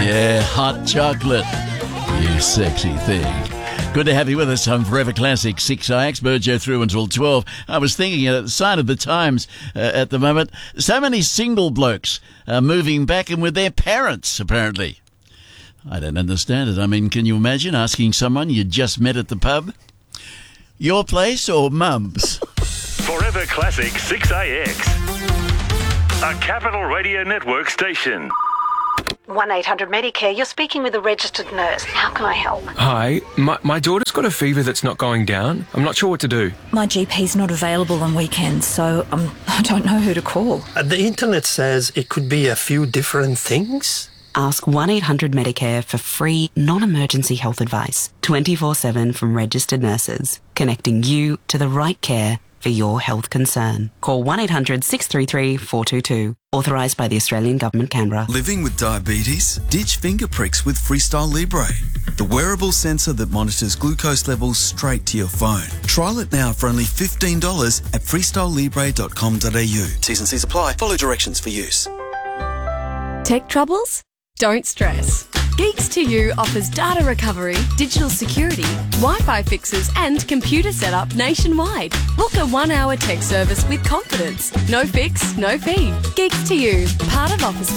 Yeah, hot chocolate. You sexy thing. Good to have you with us on Forever Classic 6IX, Burjo through until 12. I was thinking, the sign of the times at the moment, so many single blokes moving back in with their parents, apparently. I don't understand it. I mean, can you imagine asking someone you just met at the pub, your place or mum's? Forever Classic 6IX, a Capital Radio Network station. 1-800-Medicare, you're speaking with a registered nurse. How can I help? Hi, my daughter's got a fever that's not going down. I'm not sure what to do. My GP's not available on weekends, so I don't know who to call. The internet says it could be a few different things. Ask 1-800-Medicare for free, non-emergency health advice, 24/7 from registered nurses, connecting you to the right care for your health concern. Call 1-800-633-422. Authorised by the Australian Government, Canberra. Living with diabetes? Ditch finger pricks with Freestyle Libre, the wearable sensor that monitors glucose levels straight to your phone. Trial it now for only $15 at freestylelibre.com.au. T's and C's apply. Follow directions for use. Tech troubles? Don't stress. Geeks2U offers data recovery, digital security, Wi-Fi fixes and computer setup nationwide. Book a 1-hour tech service with confidence. No fix, no fee. Geeks2U, part of Office